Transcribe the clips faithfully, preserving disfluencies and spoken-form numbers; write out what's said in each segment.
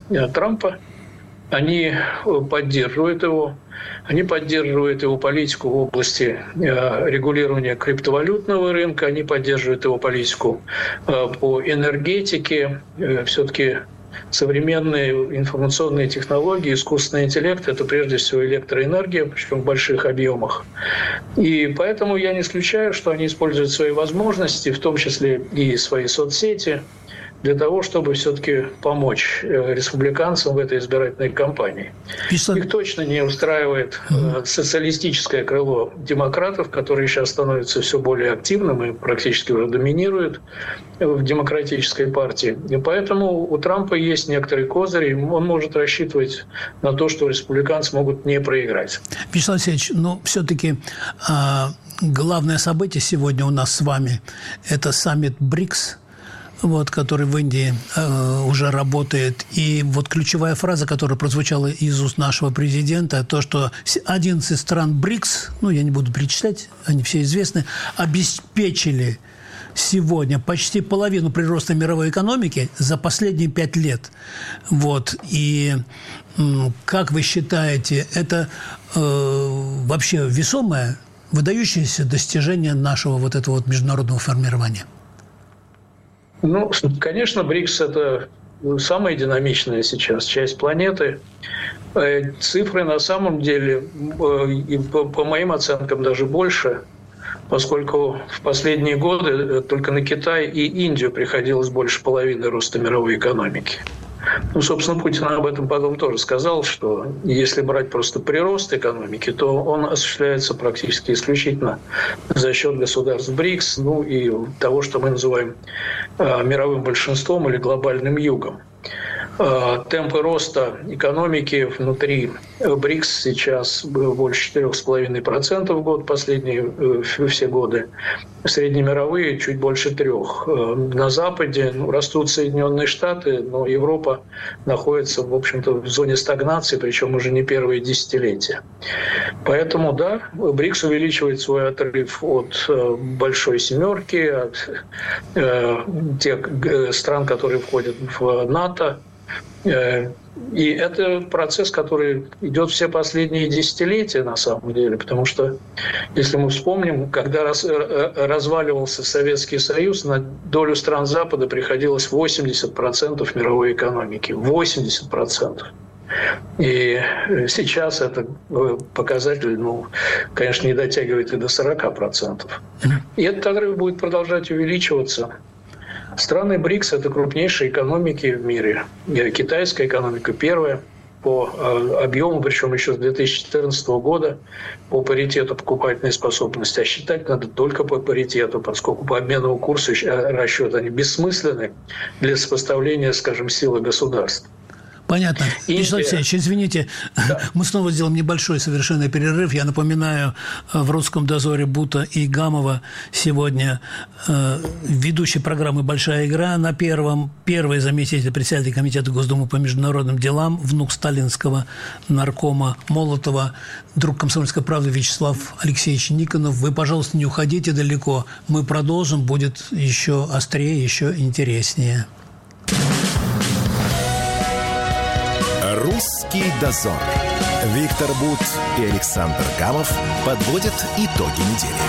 Трампа. Они поддерживают его. Они поддерживают его политику в области регулирования криптовалютного рынка, они поддерживают его политику по энергетике. Все-таки современные информационные технологии, искусственный интеллект – это прежде всего электроэнергия, причем в больших объемах. И поэтому я не исключаю, что они используют свои возможности, в том числе и свои соцсети, для того, чтобы все-таки помочь республиканцам в этой избирательной кампании. Писать. Их точно не устраивает mm-hmm. социалистическое крыло демократов, которые сейчас становятся все более активным и практически уже доминируют в демократической партии. И поэтому у Трампа есть некоторые козыри, он может рассчитывать на то, что республиканцы могут не проиграть. Вячеслав Алексеевич, но все-таки а, главное событие сегодня у нас с вами – это саммит БРИКС, вот, который в Индии э, уже работает. И вот ключевая фраза, которая прозвучала из уст нашего президента, то, что одиннадцать стран БРИКС, ну, я не буду перечислять, они все известны, обеспечили сегодня почти половину прироста мировой экономики за последние пять лет. Вот. И как вы считаете, это э, вообще весомое, выдающееся достижение нашего вот этого вот международного формирования? Ну, конечно, БРИКС – это самая динамичная сейчас часть планеты. Цифры на самом деле, по моим оценкам, даже больше, поскольку в последние годы только на Китай и Индию приходилось больше половины роста мировой экономики. Ну, собственно, Путин об этом потом тоже сказал, что если брать просто прирост экономики, то он осуществляется практически исключительно за счет государств БРИКС, ну и того, что мы называем а, мировым большинством или глобальным югом. А, темпы роста экономики внутри БРИКС сейчас больше четыре с половиной процента в год, последние все годы. Среднемировые чуть больше трех. На Западе ну, растут Соединенные Штаты, но Европа находится, в общем-то, в зоне стагнации, причем уже не первые десятилетия. Поэтому, да, БРИКС увеличивает свой отрыв от большой семерки, от э, тех стран, которые входят в НАТО. И это процесс, который идет все последние десятилетия на самом деле, потому что, если мы вспомним, когда раз, разваливался Советский Союз, на долю стран Запада приходилось восемьдесят процентов мировой экономики. восемьдесят процентов. И сейчас этот показатель, ну, конечно, не дотягивает и до сорок процентов. И этот отрыв будет продолжать увеличиваться. Страны БРИКС – это крупнейшие экономики в мире. Китайская экономика первая по объему, причем еще с две тысячи четырнадцатого года, по паритету покупательной способности. А считать надо только по паритету, поскольку по обменному курсу расчеты они бессмысленны для сопоставления, скажем, силы государств. Понятно. Вячеслав Алексеевич, извините, да. Мы снова сделаем небольшой совершенно перерыв. Я напоминаю, в «Русском дозоре» Бута и Гамова сегодня э, ведущий программы «Большая игра» на первом. Первый заместитель председателя Комитета Госдумы по международным делам, внук сталинского наркома Молотова, друг «Комсомольской правды» Вячеслав Алексеевич Никонов. Вы, пожалуйста, не уходите далеко. Мы продолжим, будет еще острее, еще интереснее. «Русский дозор». Виктор Бут и Александр Гамов подводят итоги недели.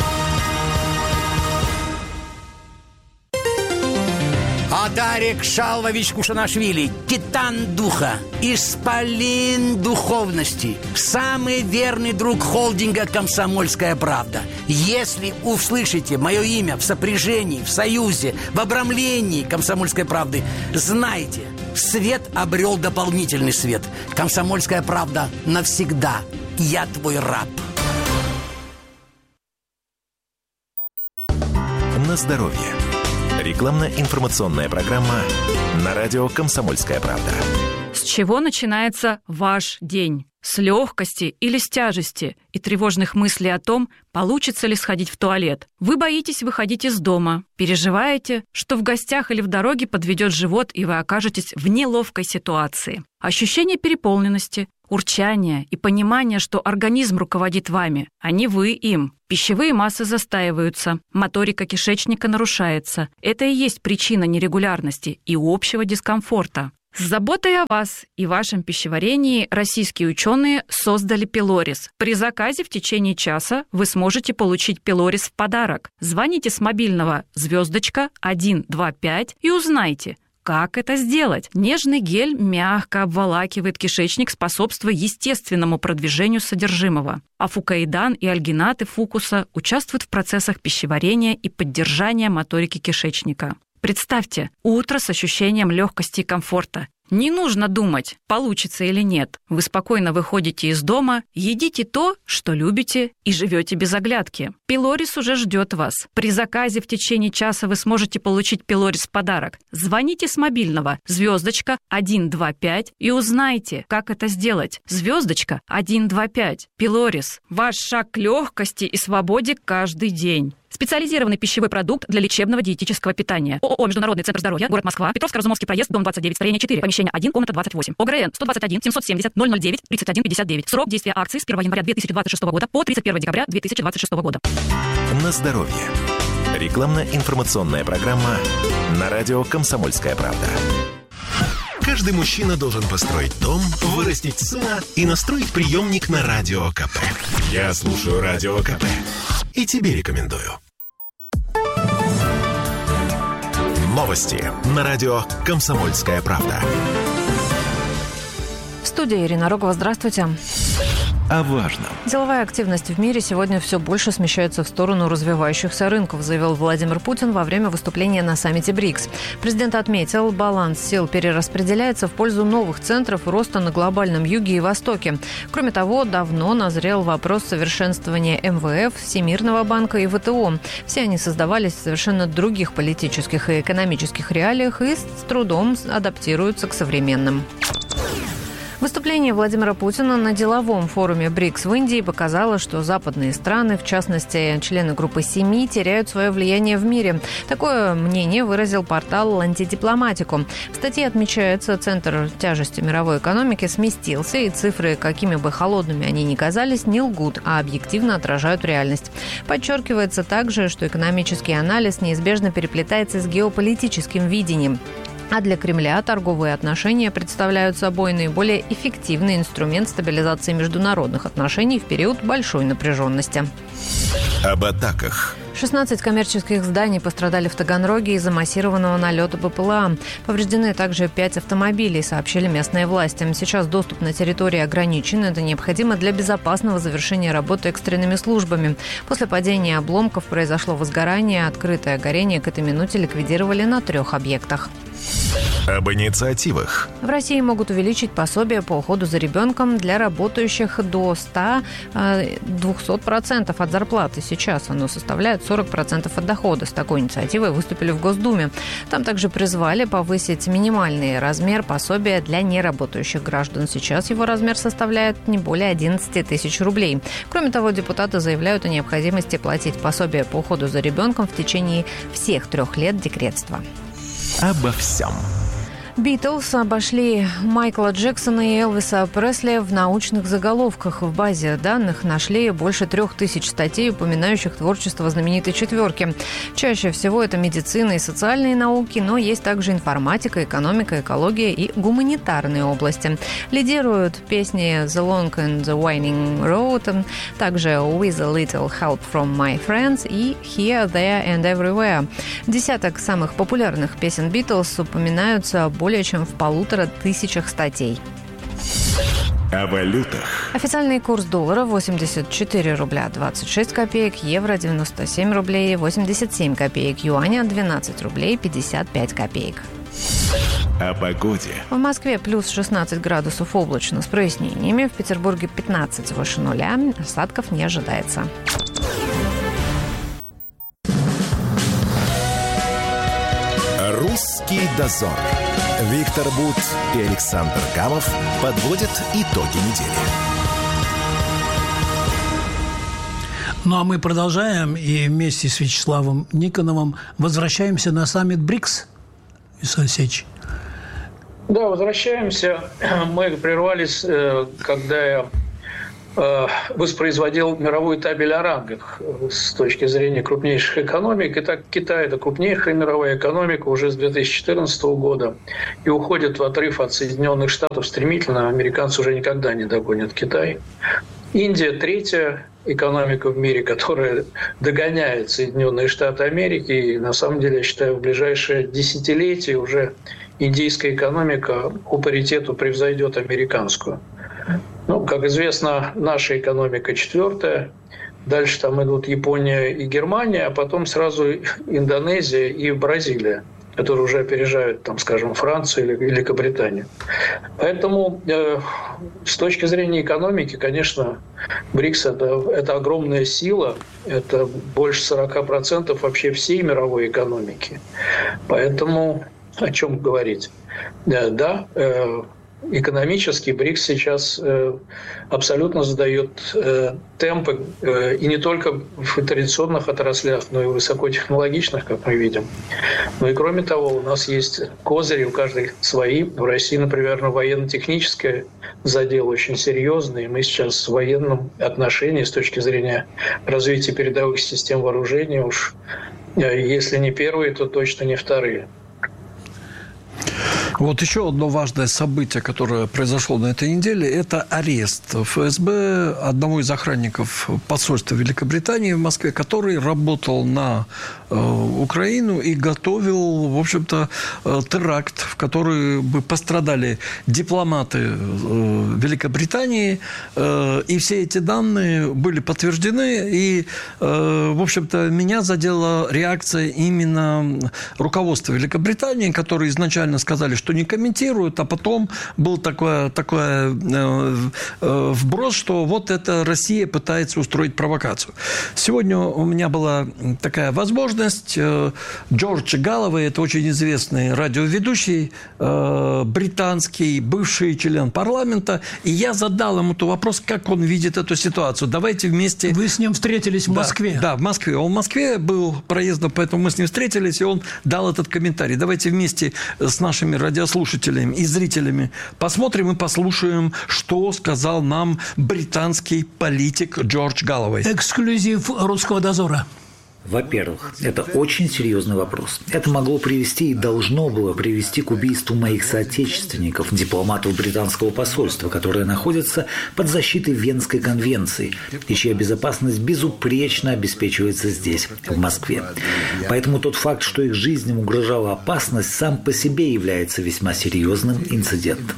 Адарик Шалвович Кушанашвили, титан духа, исполин духовности, самый верный друг холдинга «Комсомольская правда». Если услышите мое имя в сопряжении, в союзе, в обрамлении «Комсомольской правды», знайте, свет обрел дополнительный свет. «Комсомольская правда» навсегда. Я твой раб. На здоровье. Рекламно-информационная программа на радио «Комсомольская правда». С чего начинается ваш день? С легкости или с тяжести и тревожных мыслей о том, получится ли сходить в туалет. Вы боитесь выходить из дома, переживаете, что в гостях или в дороге подведет живот, и вы окажетесь в неловкой ситуации. Ощущение переполненности, урчание и понимание, что организм руководит вами, а не вы им. Пищевые массы застаиваются, моторика кишечника нарушается. Это и есть причина нерегулярности и общего дискомфорта. С заботой о вас и вашем пищеварении российские ученые создали пилорис. При заказе в течение часа вы сможете получить пилорис в подарок. Звоните с мобильного звездочка один два пять и узнайте, как это сделать. Нежный гель мягко обволакивает кишечник, способствуя естественному продвижению содержимого. А фукоидан и альгинаты фукуса участвуют в процессах пищеварения и поддержания моторики кишечника. Представьте, утро с ощущением легкости и комфорта. Не нужно думать, получится или нет. Вы спокойно выходите из дома, едите то, что любите, и живете без оглядки. Пилорис уже ждет вас. При заказе в течение часа вы сможете получить пилорис в подарок. Звоните с мобильного звездочка один два пять и узнайте, как это сделать. Звездочка один два пять. Пилорис. Ваш шаг к легкости и свободе каждый день. Специализированный пищевой продукт для лечебного диетического питания. ООО «Международный центр здоровья», город Москва, Петровско-Разумовский проезд, дом двадцать девять, строение четыре, помещение один, комната двадцать восемь. ОГРН сто двадцать один семьсот семьдесят ноль ноль девять тридцать один пятьдесят девять. Срок действия акции с первого января две тысячи двадцать шестого года по тридцать первого декабря две тысячи двадцать шестого года. На здоровье. Рекламно-информационная программа на радио «Комсомольская правда». Каждый мужчина должен построить дом, вырастить сына и настроить приемник на Радио КП. Я слушаю Радио КП и тебе рекомендую. Новости на радио «Комсомольская правда». В студии Ирина Рогова. Здравствуйте. О важном. Деловая активность в мире сегодня все больше смещается в сторону развивающихся рынков, заявил Владимир Путин во время выступления на саммите БРИКС. Президент отметил, баланс сил перераспределяется в пользу новых центров роста на глобальном юге и востоке. Кроме того, давно назрел вопрос совершенствования эм вэ эф, Всемирного банка и вэ тэ о. Все они создавались в совершенно других политических и экономических реалиях и с трудом адаптируются к современным. Выступление Владимира Путина на деловом форуме БРИКС в Индии показало, что западные страны, в частности, члены группы семи, теряют свое влияние в мире. Такое мнение выразил портал «Антидипломатику». В статье отмечается, центр тяжести мировой экономики сместился, и цифры, какими бы холодными они ни казались, не лгут, а объективно отражают реальность. Подчеркивается также, что экономический анализ неизбежно переплетается с геополитическим видением. А для Кремля торговые отношения представляют собой наиболее эффективный инструмент стабилизации международных отношений в период большой напряженности. Об атаках. шестнадцать коммерческих зданий пострадали в Таганроге из-за массированного налета бэ пэ эл а. Повреждены также пять автомобилей, сообщили местные власти. Сейчас доступ на территории ограничен. Это необходимо для безопасного завершения работы экстренными службами. После падения обломков произошло возгорание. Открытое горение к этой минуте ликвидировали на трех объектах. Об инициативах. В России могут увеличить пособие по уходу за ребенком для работающих до ста-двухсот процентов от зарплаты. Сейчас оно составляет сорок процентов от дохода. С такой инициативой выступили в Госдуме. Там также призвали повысить минимальный размер пособия для неработающих граждан. Сейчас его размер составляет не более одиннадцать тысяч рублей. Кроме того, депутаты заявляют о необходимости платить пособие по уходу за ребенком в течение всех трех лет декретства. Обо всем. Битлз обошли Майкла Джексона и Элвиса Пресли в научных заголовках. В базе данных нашли больше трех тысяч статей, упоминающих творчество знаменитой четверки. Чаще всего это медицина и социальные науки, но есть также информатика, экономика, экология и гуманитарные области. Лидируют песни «The Long and the Winding Road», также «With a Little Help from My Friends» и «Here, There and Everywhere». Десяток самых популярных песен Битлз упоминаются более чем в полутора тысячах статей. О валютах. Официальный курс доллара восемьдесят четыре рубля двадцать шесть копеек, евро девяносто семь рублей восемьдесят семь копеек, юаня двенадцать рублей пятьдесят пять копеек. О погоде. В Москве плюс шестнадцать градусов облачно с прояснениями, в Петербурге пятнадцать выше нуля, осадков не ожидается. Русский дозор. Виктор Бут и Александр Камов подводят итоги недели. Ну, а мы продолжаем и вместе с Вячеславом Никоновым возвращаемся на саммит БРИКС. Вячеслав Алексеевич. Да, возвращаемся. Мы прервались, когда я воспроизводил мировую табель о рангах с точки зрения крупнейших экономик. И так Китай – это крупнейшая мировая экономика уже с две тысячи четырнадцатого года и уходит в отрыв от Соединенных Штатов стремительно. Американцы уже никогда не догонят Китай. Индия – третья экономика в мире, которая догоняет Соединенные Штаты Америки. И на самом деле, я считаю, в ближайшее десятилетие уже индийская экономика по паритету превзойдет американскую. Ну, как известно, наша экономика четвертая. Дальше там идут Япония и Германия, а потом сразу Индонезия и Бразилия, которые уже опережают, там, скажем, Францию или Великобританию. Поэтому э, с точки зрения экономики, конечно, БРИКС это, – это огромная сила, это больше сорок процентов вообще всей мировой экономики. Поэтому о чем говорить? Да, да э, экономически БРИКС сейчас э, абсолютно задает э, темпы, э, и не только в традиционных отраслях, но и в высокотехнологичных, как мы видим. Ну и кроме того, у нас есть козыри, у каждой свои. В России, например, на военно-техническое задел очень серьезный. Мы сейчас в военном отношении, с точки зрения развития передовых систем вооружения, уж э, если не первые, то точно не вторые. Вот еще одно важное событие, которое произошло на этой неделе, это арест ФСБ одного из охранников посольства Великобритании в Москве, который работал на э, Украину и готовил, в общем-то, э, теракт, в который бы пострадали дипломаты э, Великобритании. Э, и все эти данные были подтверждены. И, э, в общем-то, меня задела реакция именно руководства Великобритании, которые изначально сказали, что не комментируют, а потом был такой, такой э, э, вброс, что вот это Россия пытается устроить провокацию. Сегодня у меня была такая возможность. Э, Джордж Галловей, это очень известный радиоведущий, э, британский, бывший член парламента, и я задал ему тот вопрос, как он видит эту ситуацию. Давайте вместе... Вы с ним встретились в Москве? Да, да, в Москве. Он в Москве был проездом, поэтому мы с ним встретились, и он дал этот комментарий. Давайте вместе с нашими радиослушателями слушателями и зрителями посмотрим и послушаем, что сказал нам британский политик Джордж Галловей. Эксклюзив «Русского дозора». Во-первых, это очень серьезный вопрос. Это могло привести и должно было привести к убийству моих соотечественников, дипломатов британского посольства, которые находятся под защитой Венской конвенции и чья безопасность безупречно обеспечивается здесь, в Москве. Поэтому тот факт, что их жизням угрожала опасность, сам по себе является весьма серьезным инцидентом.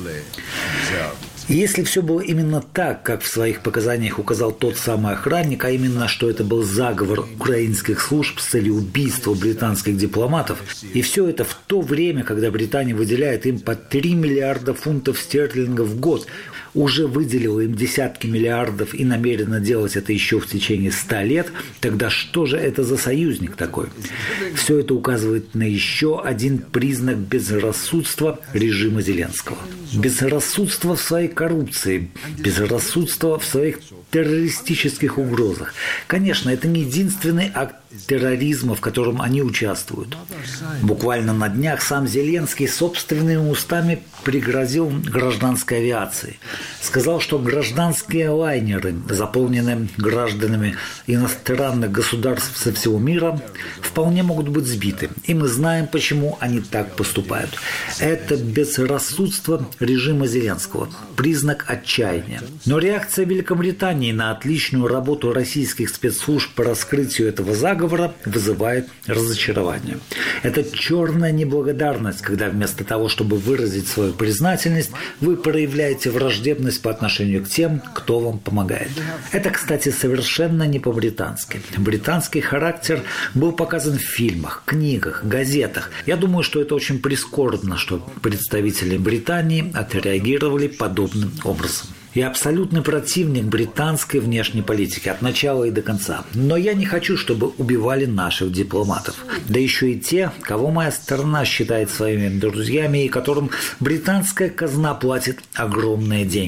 И если все было именно так, как в своих показаниях указал тот самый охранник, а именно, что это был заговор украинских служб с целью убийства британских дипломатов, и все это в то время, когда Британия выделяет им по три миллиарда фунтов стерлингов в год, уже выделила им десятки миллиардов и намерена делать это еще в течение ста лет, тогда что же это за союзник такой? Все это указывает на еще один признак безрассудства режима Зеленского. Безрассудство в своей коррупции, безрассудство в своих террористических угрозах. Конечно, это не единственный акт терроризма, в котором они участвуют. Буквально на днях сам Зеленский собственными устами пригрозил гражданской авиации. Сказал, что гражданские лайнеры, заполненные гражданами иностранных государств со всего мира, вполне могут быть сбиты. И мы знаем, почему они так поступают. Это безрассудство режима Зеленского. Признак отчаяния. Но реакция Великобритании на отличную работу российских спецслужб по раскрытию этого заговора вызывает разочарование. Это черная неблагодарность, когда вместо того, чтобы выразить свою признательность, вы проявляете враждебность по отношению к тем, кто вам помогает. Это, кстати, совершенно не по-британски. Британский характер был показан в фильмах, книгах, газетах. Я думаю, что это очень прискорбно, что представители Британии отреагировали подобным образом. Я абсолютный противник британской внешней политики от начала и до конца. Но я не хочу, чтобы убивали наших дипломатов. Да еще и те, кого моя страна считает своими друзьями и которым британская казна платит огромные деньги.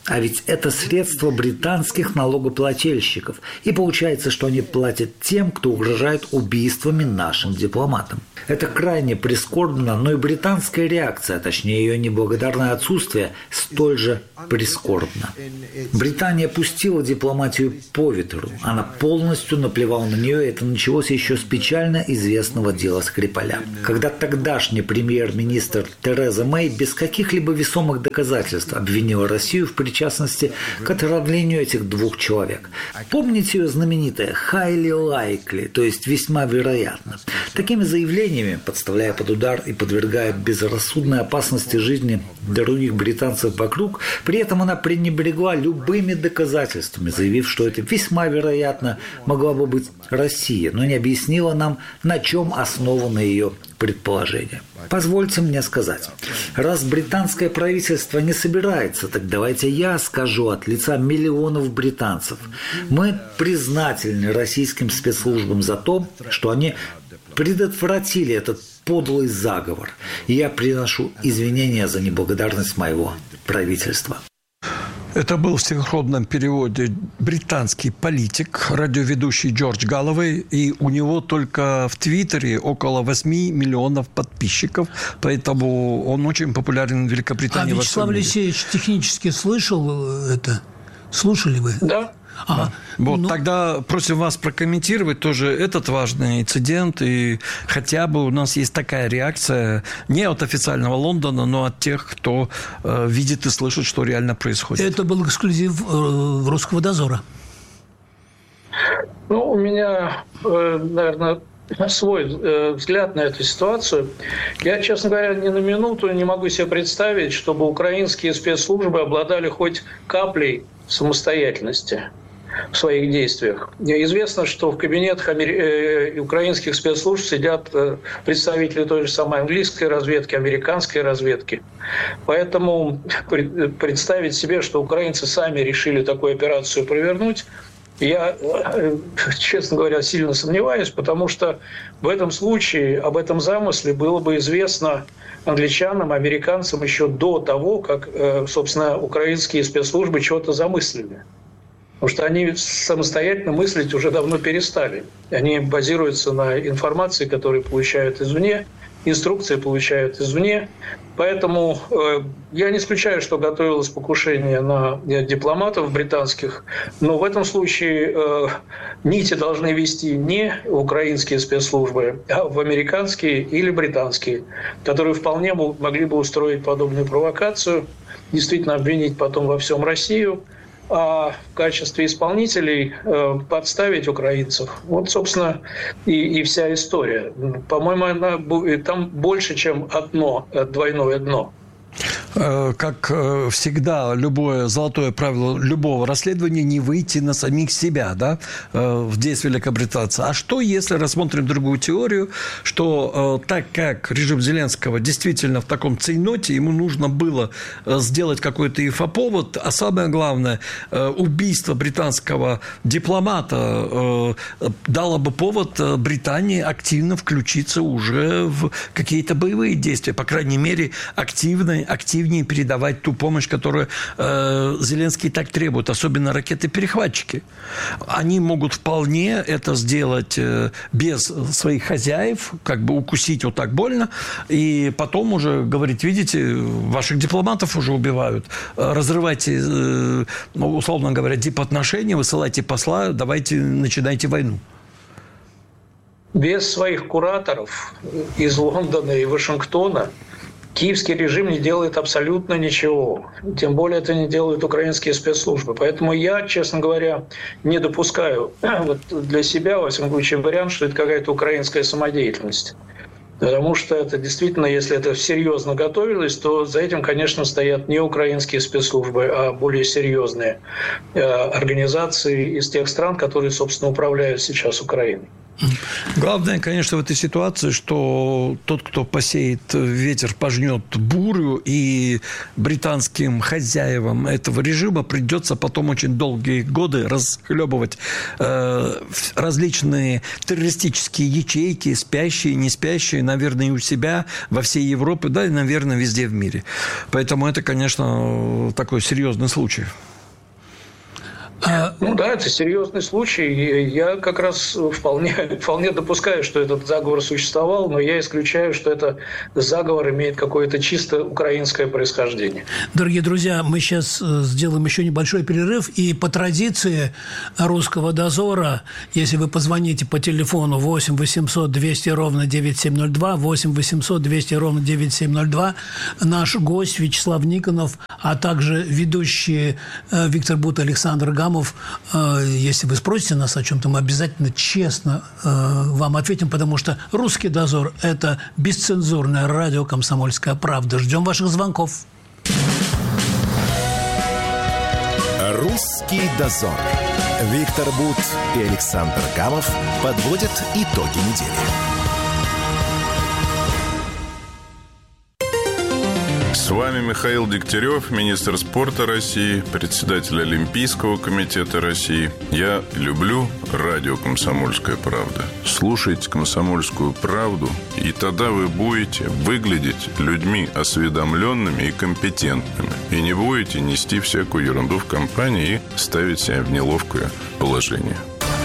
А ведь это средства британских налогоплательщиков. И получается, что они платят тем, кто угрожает убийствами нашим дипломатам. Это крайне прискорбно, но и британская реакция, точнее ее неблагодарное отсутствие, столь же прискорбно. Британия пустила дипломатию по ветру. Она полностью наплевала на нее, и это началось еще с печально известного дела Скрипаля. Когда тогдашний премьер-министр Тереза Мэй без каких-либо весомых доказательств обвинила Россию в причастности к отравлению этих двух человек. Помните ее знаменитое «highly likely», то есть «весьма вероятно». Такими заявлениями, подставляя под удар и подвергая безрассудной опасности жизни других британцев вокруг, при этом она пренебрегла любыми доказательствами, заявив, что это весьма вероятно могла бы быть Россия, но не объяснила нам, на чем основано ее предположение. Позвольте мне сказать, раз британское правительство не собирается, так давайте я скажу от лица миллионов британцев. Мы признательны российским спецслужбам за то, что они предотвратили этот подлый заговор. И я приношу извинения за неблагодарность моего правительства. Это был в синхронном переводе британский политик, радиоведущий Джордж Галловей, и у него только в Твиттере около восьми миллионов подписчиков, поэтому он очень популярен в Великобритании. А Вячеслав Алексеевич технически слышал это? Слушали вы? Да. Ага. Вот, ну... тогда просим вас прокомментировать тоже этот важный инцидент, и хотя бы у нас есть такая реакция не от официального Лондона, но от тех, кто э, видит и слышит, что реально происходит. Это был эксклюзив э, Русского дозора. Ну, у меня, э, наверное, свой э, взгляд на эту ситуацию. Я, честно говоря, ни на минуту не могу себе представить, чтобы украинские спецслужбы обладали хоть каплей самостоятельности в своих действиях. Известно, что в кабинетах амери... украинских спецслужб сидят представители той же самой английской разведки, американской разведки. Поэтому представить себе, что украинцы сами решили такую операцию провернуть, я, честно говоря, сильно сомневаюсь, потому что в этом случае об этом замысле было бы известно англичанам, американцам еще до того, как, собственно, украинские спецслужбы чего-то замыслили. Потому что они самостоятельно мыслить уже давно перестали. Они базируются на информации, которую получают извне, инструкции получают извне. Поэтому э, я не исключаю, что готовилось покушение на дипломатов британских, но в этом случае э, нити должны вести не украинские спецслужбы, а в американские или британские, которые вполне могли бы устроить подобную провокацию, действительно обвинить потом во всем Россию, а в качестве исполнителей э, подставить украинцев. Вот, собственно, и, и вся история. По-моему, она, там больше, чем одно, двойное дно. Как всегда, любое золотое правило любого расследования – не выйти на самих себя, да, в действии великобританца. А что, если рассмотрим другую теорию, что так как режим Зеленского действительно в таком цейноте, ему нужно было сделать какой-то инфоповод, а самое главное, убийство британского дипломата дало бы повод Британии активно включиться уже в какие-то боевые действия, по крайней мере, активно активнее передавать ту помощь, которую э, Зеленский так требует, особенно ракеты-перехватчики. Они могут вполне это сделать э, без своих хозяев, как бы укусить вот так больно, и потом уже говорить, видите, ваших дипломатов уже убивают, разрывайте, э, ну, условно говоря, дипотношения, высылайте посла, давайте начинайте войну. Без своих кураторов из Лондона и Вашингтона киевский режим не делает абсолютно ничего. Тем более это не делают украинские спецслужбы. Поэтому я, честно говоря, не допускаю вот для себя, во всяком случае, вариант, что это какая-то украинская самодеятельность. Потому что это действительно, если это серьезно готовилось, то за этим, конечно, стоят не украинские спецслужбы, а более серьезные организации из тех стран, которые, собственно, управляют сейчас Украиной. Главное, конечно, в этой ситуации, что тот, кто посеет ветер, пожнет бурю, и британским хозяевам этого режима придется потом очень долгие годы расхлебывать э, различные террористические ячейки, спящие, не спящие, наверное, и у себя, во всей Европе, да, и, наверное, везде в мире. Поэтому это, конечно, такой серьезный случай. Ну да, это серьезный случай. Я как раз вполне, вполне допускаю, что этот заговор существовал, но я исключаю, что этот заговор имеет какое-то чисто украинское происхождение. Дорогие друзья, мы сейчас сделаем еще небольшой перерыв, и по традиции русского дозора, если вы позвоните по телефону восемь восемьсот двести ровно девять семь ноль два, восемь восемьсот двести ровно девять семь ноль два, наш гость Вячеслав Никонов, а также ведущие Виктор Бут и Александр Гамов, если вы спросите нас о чем-то, мы обязательно честно вам ответим, потому что «Русский дозор» – это бесцензурное радио «Комсомольская правда». Ждем ваших звонков. «Русский дозор». Виктор Бут и Александр Гамов подводят итоги недели. С вами Михаил Дегтярев, министр спорта России, председатель Олимпийского комитета России. Я люблю радио «Комсомольская правда». Слушайте «Комсомольскую правду», и тогда вы будете выглядеть людьми осведомленными и компетентными. И не будете нести всякую ерунду в компании и ставить себя в неловкое положение.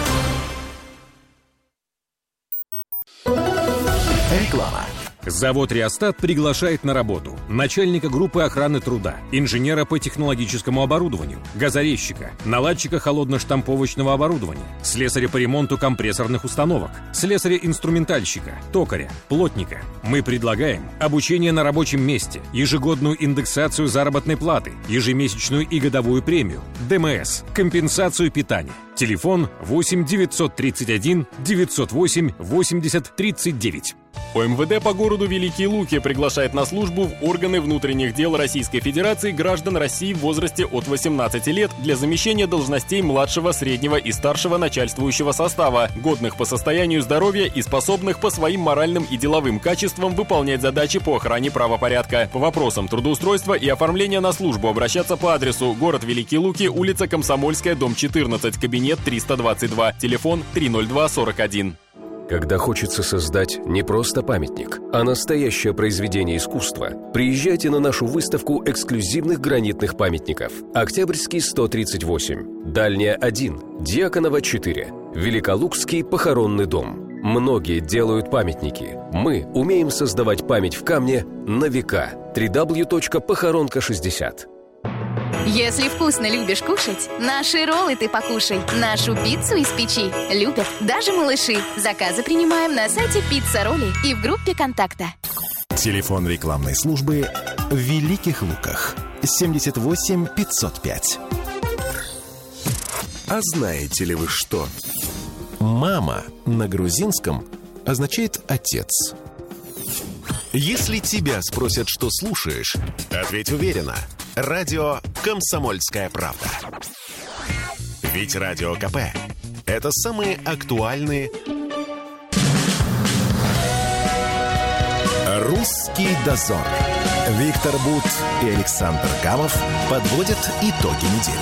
Реклама. Завод «Реостат» приглашает на работу начальника группы охраны труда, инженера по технологическому оборудованию, газорезчика, наладчика холодно-штамповочного оборудования, слесаря по ремонту компрессорных установок, слесаря-инструментальщика, токаря, плотника. Мы предлагаем обучение на рабочем месте, ежегодную индексацию заработной платы, ежемесячную и годовую премию, ДМС, компенсацию питания. Телефон восемь девятьсот тридцать один девятьсот восемь восемьдесят тридцать девять. ОМВД по городу Великие Луки приглашает на службу в органы внутренних дел Российской Федерации граждан России в возрасте от восемнадцати лет для замещения должностей младшего, среднего и старшего начальствующего состава, годных по состоянию здоровья и способных по своим моральным и деловым качествам выполнять задачи по охране правопорядка. По вопросам трудоустройства и оформления на службу обращаться по адресу: город Великие Луки, улица Комсомольская, дом четырнадцать, кабинет триста двадцать два, телефон три ноль два сорок один. Когда хочется создать не просто памятник, а настоящее произведение искусства, приезжайте на нашу выставку эксклюзивных гранитных памятников. Октябрьский сто тридцать восемь, Дальняя один, Дьяконова четыре, Великолукский похоронный дом. Многие делают памятники. Мы умеем создавать память в камне на века. дабл ю дабл ю дабл ю точка похоронка шестьдесят. Если вкусно любишь кушать, наши роллы ты покушай. Нашу пиццу из печи любят даже малыши. Заказы принимаем на сайте «Пицца Ролли» и в группе «Контакта». Телефон рекламной службы в Великих Луках. семьдесят восемь пятьсот пять. А знаете ли вы что? «Мама» на грузинском означает «отец». Если тебя спросят, что слушаешь, ответь уверенно. Радио «Комсомольская правда». Ведь Радио КП – это самые актуальные... «Русский дозор». Виктор Бут и Александр Гамов подводят итоги недели.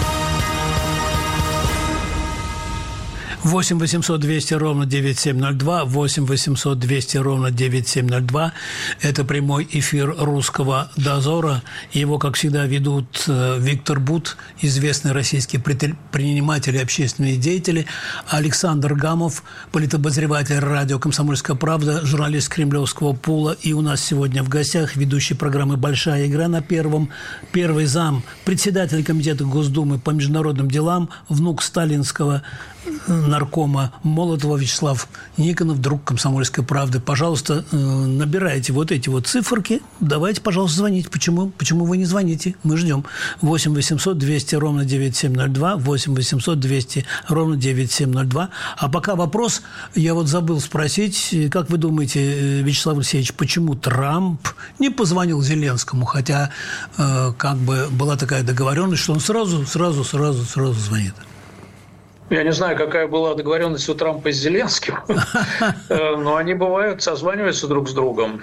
восемь восемьсот двести ровно девять семь ноль два, восемь восемьсот двести ровно девять семь ноль два. Это прямой эфир «Русского дозора». Его, как всегда, ведут Виктор Бут, известный российский предприниматель и общественный деятель, Александр Гамов, политобозреватель радио «Комсомольская правда», журналист кремлевского пула. И у нас сегодня в гостях ведущий программы «Большая игра» на Первом, первый зам, председатель комитета Госдумы по международным делам, внук сталинского наркома Молотова Вячеслав Никонов, друг «Комсомольской правды». Пожалуйста, набирайте вот эти вот циферки. Давайте, пожалуйста, звоните. Почему? Почему вы не звоните? Мы ждем. восемь восемьсот двести ровно девять семь ноль два, восемь восемьсот двести ровно девять семь ноль два. А пока вопрос, я вот забыл спросить, как вы думаете, Вячеслав Алексеевич, почему Трамп не позвонил Зеленскому, хотя как бы была такая договоренность, что он сразу, сразу, сразу, сразу звонит? Я не знаю, какая была договоренность у Трампа с Зеленским, но они бывают, созваниваются друг с другом.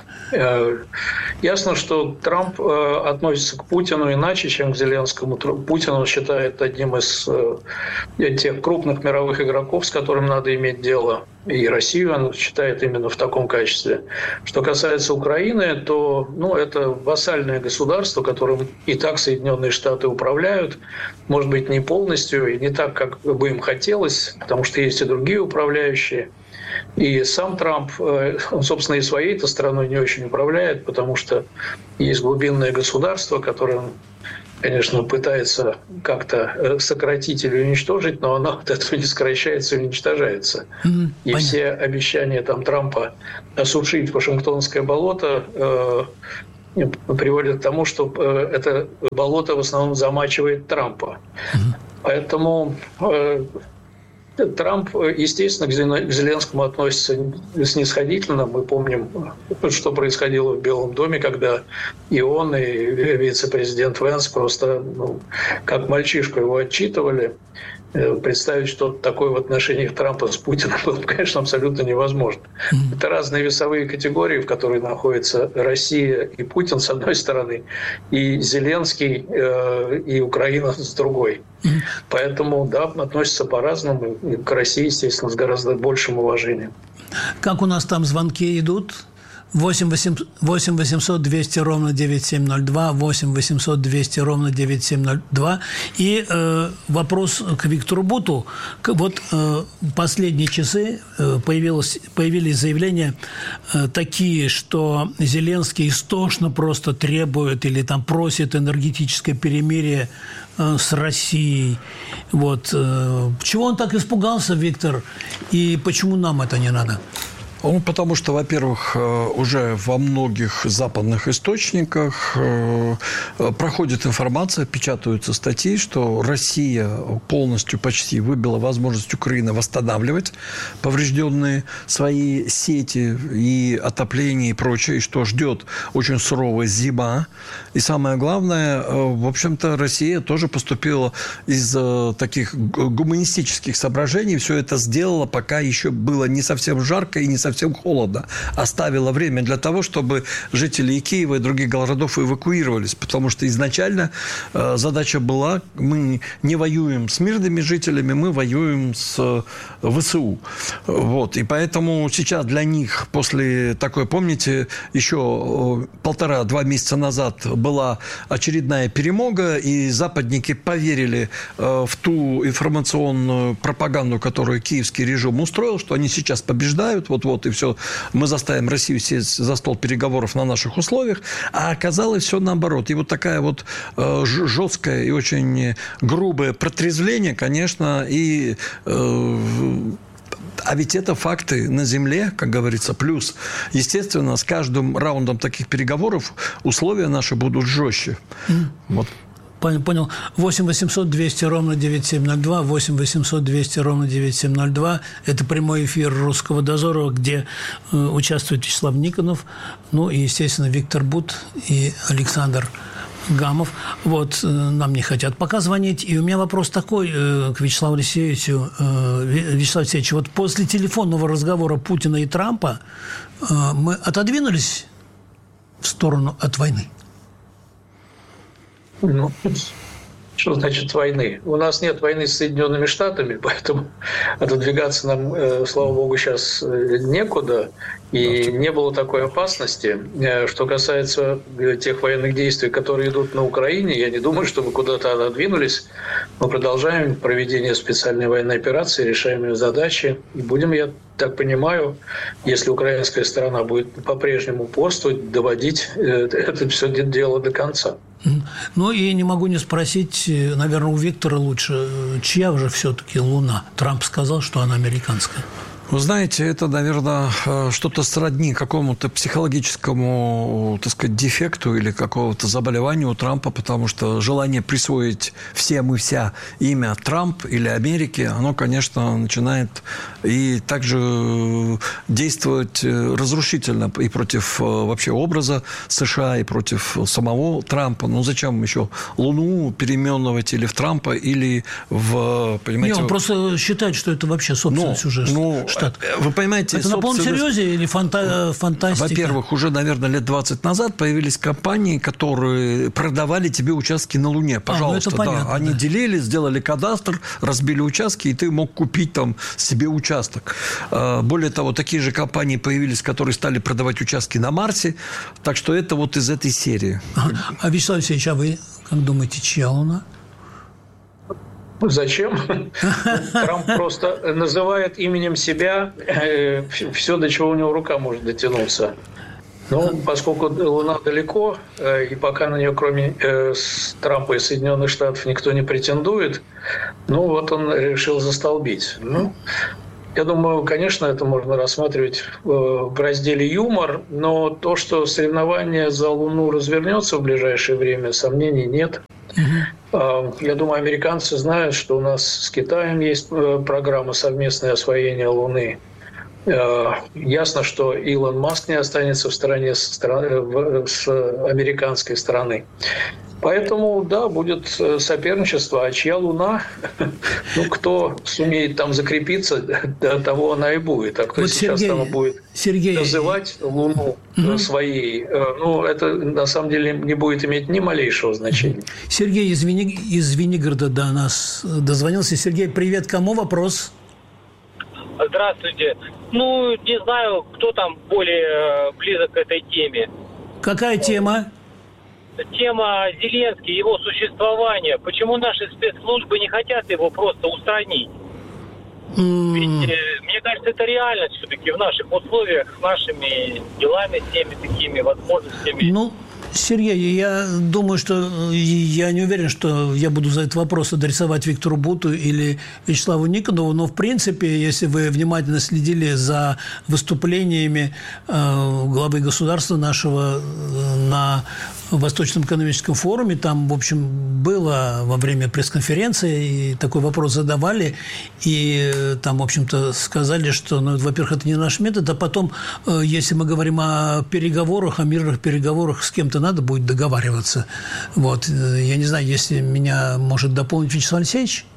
Ясно, что Трамп относится к Путину иначе, чем к Зеленскому. Путин он считает одним из тех крупных мировых игроков, с которым надо иметь дело. И Россию он считает именно в таком качестве. Что касается Украины, то ну, это вассальное государство, которым и так Соединенные Штаты управляют. Может быть, не полностью и не так, как бы им хотелось, потому что есть и другие управляющие. И сам Трамп, он, собственно, и своей-то страной не очень управляет, потому что есть глубинное государство, которое он, конечно, пытается как-то сократить или уничтожить, но оно от этого не сокращается и уничтожается. Mm, и понятно. Все обещания там, Трампа осушить Вашингтонское болото э, приводят к тому, что э, это болото в основном замачивает Трампа. Mm. Поэтому э, Трамп, естественно, к Зеленскому относится снисходительно. Мы помним, что происходило в Белом доме, когда и он, и вице-президент Венс просто ну, как мальчишку его отчитывали. Представить что-то такое в отношениях Трампа с Путиным было, конечно, абсолютно невозможно. Mm-hmm. Это разные весовые категории, в которых находятся Россия и Путин с одной стороны, и Зеленский э, и Украина с другой. Mm-hmm. Поэтому, да, относятся по-разному. И к России, естественно, с гораздо большим уважением. Как у нас там звонки идут? восемь восемьсот двести ровно девять семь ноль два, восемь восемьсот двести ровно девять семь ноль два. И э, вопрос к Виктору Буту. Вот э, последние часы э, появилось, появились заявления э, такие, что Зеленский истошно просто требует или там просит энергетическое перемирие э, с Россией. Вот. Э, чего он так испугался, Виктор, и почему нам это не надо? Ну, потому что, во-первых, уже во многих западных источниках проходит информация, печатаются статьи, что Россия полностью почти выбила возможность Украины восстанавливать поврежденные свои сети и отопление и прочее, и что ждет очень суровая зима. И самое главное, в общем-то, Россия тоже поступила из таких гуманистических соображений, все это сделала, пока еще было не совсем жарко и не совсем совсем холодно, оставила время для того, чтобы жители и Киева, и других городов эвакуировались, потому что изначально э, задача была, мы не воюем с мирными жителями, мы воюем с ВСУ. Вот. И поэтому сейчас для них, после такой, помните, еще полтора-два месяца назад была очередная перемога, и западники поверили э, в ту информационную пропаганду, которую киевский режим устроил, что они сейчас побеждают, вот-вот, и все, мы заставим Россию сесть за стол переговоров на наших условиях, а оказалось все наоборот. И вот такая вот э, жесткое и очень грубое протрезвление, конечно, и... Э, А ведь это факты на земле, как говорится. Плюс, естественно, с каждым раундом таких переговоров условия наши будут жестче. Mm. Вот. Понял. восемь восемьсот двести ровно девять семь ноль два, восемь восемьсот двести ровно девять семь ноль два. Это прямой эфир «Русского дозора», где э, участвует Вячеслав Никонов, ну и, естественно, Виктор Бут и Александр Гамов. Вот, э, нам не хотят пока звонить. И у меня вопрос такой э, к Вячеславу Алексеевичу. Э, Вячеслав Алексеевич, вот после телефонного разговора Путина и Трампа э, мы отодвинулись в сторону от войны? Ну, что значит войны? У нас нет войны с Соединенными Штатами, поэтому отодвигаться нам, э, слава богу, сейчас некуда. И не было такой опасности. Что касается тех военных действий, которые идут на Украине, я не думаю, что мы куда-то отодвинулись. Мы продолжаем проведение специальной военной операции, решаем ее задачи. И будем, я так понимаю, если украинская сторона будет по-прежнему упорствовать, доводить это все дело до конца. Ну и не могу не спросить, наверное, у Виктора лучше, чья же все-таки Луна? Трамп сказал, что она американская. Вы знаете, это, наверное, что-то сродни какому-то психологическому, так сказать, дефекту или какого-то заболеванию у Трампа, потому что желание присвоить всем и вся имя Трамп или Америки, оно, конечно, начинает и также действовать разрушительно и против вообще образа США, и против самого Трампа. Ну, зачем еще Луну переименовать или в Трампа, или в, понимаете... Не, он просто считает, что это вообще собственность ну, уже ну, штат. Вы понимаете... Это на полном серьезе или фанта... фантастика? Во-первых, уже, наверное, лет двадцать назад появились компании, которые продавали тебе участки на Луне. Пожалуйста, а, ну это понятно, да. Они да. делили, сделали кадастр, разбили участки, и ты мог купить там себе участок. Более того, такие же компании появились, которые стали продавать участки на Марсе. Так что это вот из этой серии. А, а Вячеслав Алексеевич, а вы как думаете, чья Луна? Зачем? Трамп просто называет именем себя все, до чего у него рука может дотянуться. Ну, поскольку Луна далеко, и пока на нее, кроме Трампа и Соединенных Штатов, никто не претендует, ну, вот он решил застолбить. Ну, я думаю, конечно, это можно рассматривать в разделе юмор, но то, что соревнование за Луну развернется в ближайшее время, сомнений нет. Uh-huh. Я думаю, американцы знают, что у нас с Китаем есть программа совместное освоение Луны. Ясно, что Илон Маск не останется в стороне с американской стороны. Поэтому, да, будет соперничество. А чья Луна? Ну, кто сумеет там закрепиться, до того она и будет. А кто вот сейчас Сергей, там будет Сергей... называть Луну угу. своей, ну, это на самом деле не будет иметь ни малейшего значения. Сергей из, Вени... из Венигорода до нас дозвонился. Сергей, привет. Кому вопрос? Здравствуйте. Ну, не знаю, кто там более близок к этой теме. Какая тема? Тема Зеленский, его существование. Почему наши спецслужбы не хотят его просто устранить? Mm. Ведь, мне кажется, это реальность все-таки в наших условиях, с нашими делами, всеми такими возможностями. Ну, Сергей, я думаю, что я не уверен, что я буду за этот вопрос адресовать Виктору Буту или Вячеславу Никонову, но, в принципе, если вы внимательно следили за выступлениями э, главы государства нашего э, на Восточном экономическом форуме, там, в общем, было во время пресс-конференции, и такой вопрос задавали, и там, в общем-то, сказали, что, ну, во-первых, это не наш метод, а потом, э, если мы говорим о переговорах, о мирных переговорах, с кем-то надо будет договариваться. Вот. Я не знаю, если меня может дополнить Вячеслав Алексеевич?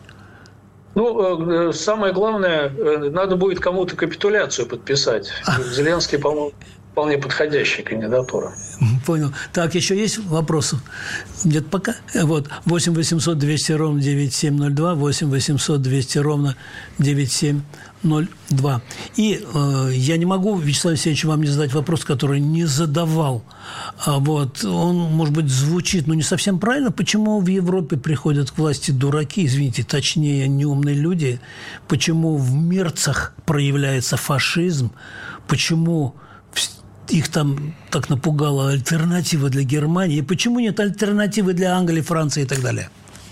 Ну, самое главное, надо будет кому-то капитуляцию подписать. А. Зеленский, по-моему, вполне подходящая кандидатура. Понял. Так, еще есть вопросы? Нет пока? Вот. восемь восемьсот двести ровно девяносто семь ноль два, восемь восемьсот двести ровно девяносто семь ноль два. И э, я не могу, Вячеслав Алексеевич, вам не задать вопрос, который не задавал. А вот он, может быть, звучит, но не совсем правильно. Почему в Европе приходят к власти дураки, извините, точнее, неумные люди? Почему в Мерцах проявляется фашизм? Почему их там так напугала альтернатива для Германии? И почему нет альтернативы для Англии, Франции и так далее?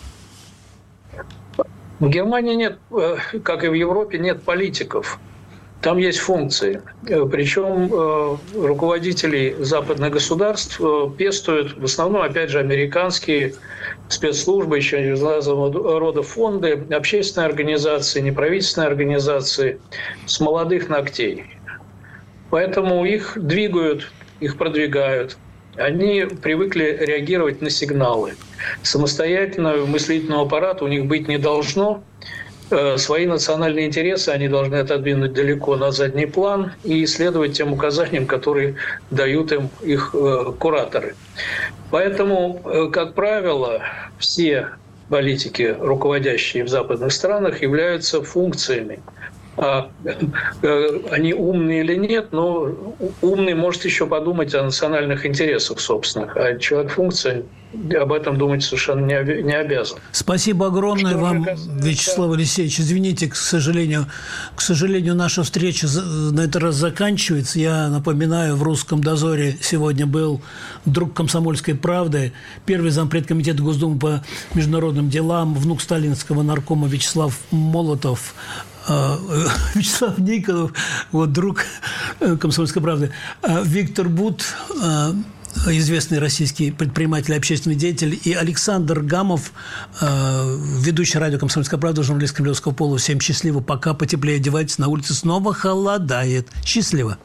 В Германии нет, как и в Европе, нет политиков. Там есть функции. Причем руководителей западных государств пестуют в основном, опять же, американские спецслужбы, еще разного рода фонды, общественные организации, неправительственные организации с молодых ногтей. Поэтому их двигают, их продвигают. Они привыкли реагировать на сигналы. Самостоятельного мыслительного аппарата у них быть не должно. Свои национальные интересы они должны отодвинуть далеко на задний план и следовать тем указаниям, которые дают им их кураторы. Поэтому, как правило, все политики, руководящие в западных странах, являются функциями. А они умные или нет, но умный может еще подумать о национальных интересах собственных, а человек-функция об этом думать совершенно не обязан. Спасибо огромное Что вам, Вячеслав Алексеевич. Извините, к сожалению, к сожалению, наша встреча на этот раз заканчивается. Я напоминаю, в «Русском дозоре» сегодня был друг «Комсомольской правды», первый зампред комитета Госдумы по международным делам, внук сталинского наркома Вячеслав Молотов. Вячеслав Никонов, вот друг «Комсомольской правды», Виктор Бут, известный российский предприниматель и общественный деятель, и Александр Гамов, ведущий радио «Комсомольская правда», журналист Кремлевского пола. Всем счастливо, пока, потеплее одевайтесь, на улице снова холодает. Счастливо.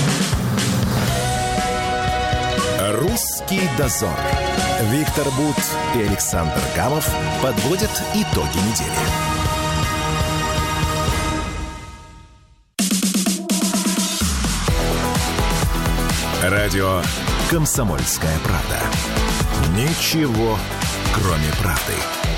«Русский дозор». Виктор Бут и Александр Гамов подводят итоги недели. Радио «Комсомольская правда». Ничего, кроме правды.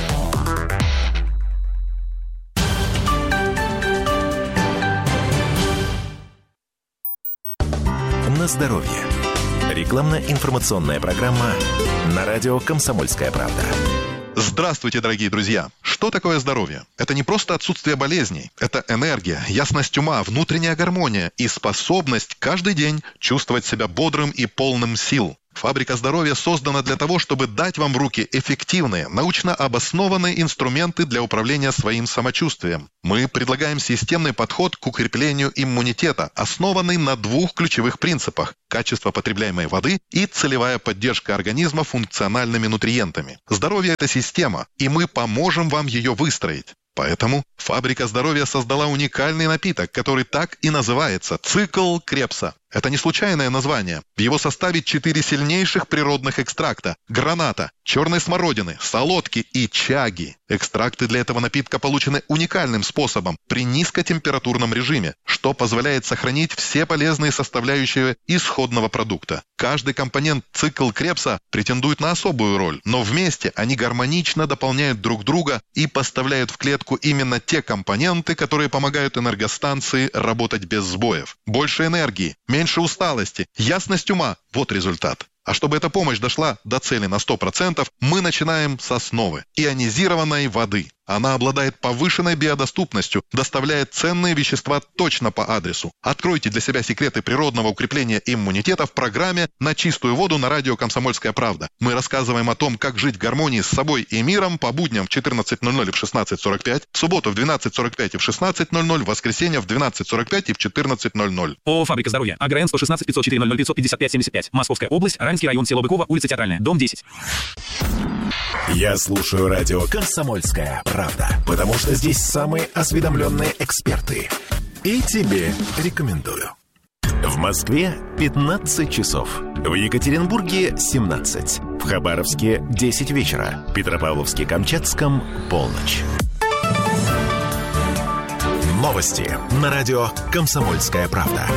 На здоровье. Рекламно-информационная программа на радио «Комсомольская правда». Здравствуйте, дорогие друзья! Что такое здоровье? Это не просто отсутствие болезней. Это энергия, ясность ума, внутренняя гармония и способность каждый день чувствовать себя бодрым и полным сил. Фабрика здоровья создана для того, чтобы дать вам в руки эффективные, научно обоснованные инструменты для управления своим самочувствием. Мы предлагаем системный подход к укреплению иммунитета, основанный на двух ключевых принципах – качество потребляемой воды и целевая поддержка организма функциональными нутриентами. Здоровье – это система, и мы поможем вам ее выстроить. Поэтому Фабрика здоровья создала уникальный напиток, который так и называется – «Цикл Крепса». Это не случайное название. В его составе четыре сильнейших природных экстракта – граната, черной смородины, солодки и чаги. Экстракты для этого напитка получены уникальным способом при низкотемпературном режиме, что позволяет сохранить все полезные составляющие исходного продукта. Каждый компонент «Цикл Крепса» претендует на особую роль, но вместе они гармонично дополняют друг друга и поставляют в клетку именно те компоненты, которые помогают энергостанции работать без сбоев. Больше энергии, меньше усталости, ясность ума – вот результат. А чтобы эта помощь дошла до цели на сто процентов, мы начинаем с основы – ионизированной воды. Она обладает повышенной биодоступностью, доставляет ценные вещества точно по адресу. Откройте для себя секреты природного укрепления иммунитета в программе «На чистую воду» на радио «Комсомольская правда». Мы рассказываем о том, как жить в гармонии с собой и миром по будням в четырнадцать ноль ноль и в шестнадцать сорок пять, в субботу в двенадцать сорок пять и в шестнадцать ноль ноль, в воскресенье в двенадцать сорок пять и в четырнадцать ноль ноль. ООО «Фабрика здоровья». АГРН сто шестнадцать пятьсот четыре ноль ноль пятьсот пятьдесят пять семьдесят пять. Московская область, Ранский район, село Быково, улица Театральная, дом десять. Я слушаю радио «Комсомольская правда», потому что здесь самые осведомленные эксперты. И тебе рекомендую. В Москве пятнадцать часов. В Екатеринбурге семнадцать. В Хабаровске десять вечера. В Петропавловске-Камчатском полночь. Новости на радио «Комсомольская правда».